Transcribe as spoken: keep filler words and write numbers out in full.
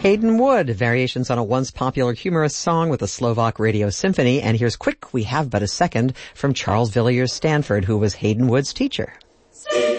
Hayden Wood, variations on a once popular humorous song with the Slovak Radio Symphony. And here's Quick, We Have But a Second from Charles Villiers Stanford, who was Hayden Wood's teacher.